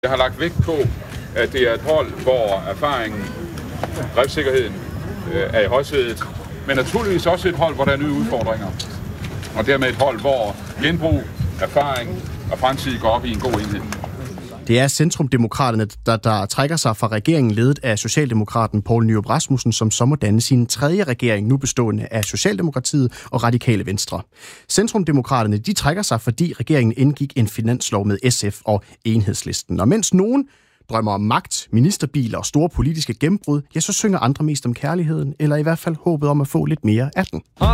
Jeg har lagt vægt på, at det er et hold, hvor erfaringen, driftssikkerheden er i højsædet, men naturligvis også et hold, hvor der er nye udfordringer. Og dermed et hold, hvor genbrug, erfaring og fremtid går op i en god enhed. Det er Centrumdemokraterne, der trækker sig fra regeringen ledet af Socialdemokraten Poul Nyrup Rasmussen, som så må danne sin tredje regering, nu bestående af Socialdemokratiet og Radikale Venstre. Centrumdemokraterne, de trækker sig, fordi regeringen indgik en finanslov med SF og Enhedslisten. Og mens nogen drømmer om magt, ministerbiler og store politiske gennembrud, ja, så synger andre mest om kærligheden, eller i hvert fald håbet om at få lidt mere af den.